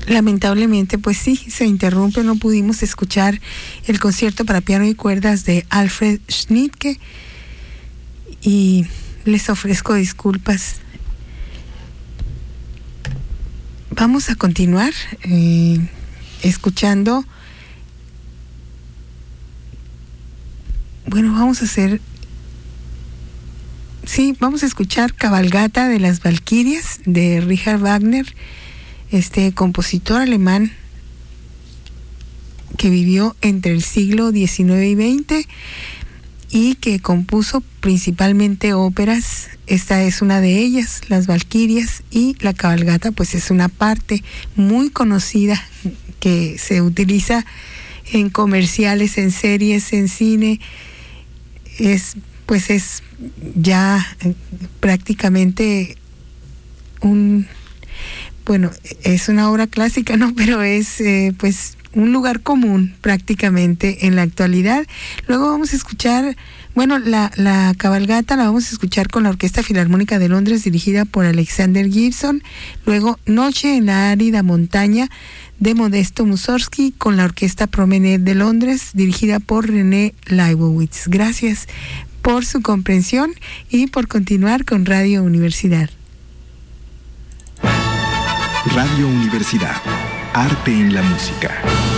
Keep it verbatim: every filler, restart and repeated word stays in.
lamentablemente, pues sí, se interrumpe, no pudimos escuchar el concierto para piano y cuerdas de Alfred Schnittke y les ofrezco disculpas. Vamos a continuar eh, escuchando. Bueno, vamos a hacer... Sí, vamos a escuchar Cabalgata de las Valquirias de Richard Wagner, este compositor alemán que vivió entre el siglo diecinueve y veinte y que compuso principalmente óperas. Esta es una de ellas, Las Valquirias, y la cabalgata pues es una parte muy conocida que se utiliza en comerciales, en series, en cine. Es pues es ya prácticamente un, bueno, es una obra clásica, ¿no? Pero es eh, pues un lugar común prácticamente en la actualidad. Luego vamos a escuchar, bueno, la, la cabalgata la vamos a escuchar con la Orquesta Filarmónica de Londres dirigida por Alexander Gibson. Luego Noche en la árida montaña de Modesto Mussorgsky con la Orquesta Promenade de Londres dirigida por René Leibowitz. Gracias por su comprensión y por continuar con Radio Universidad. Radio Universidad, arte en la música.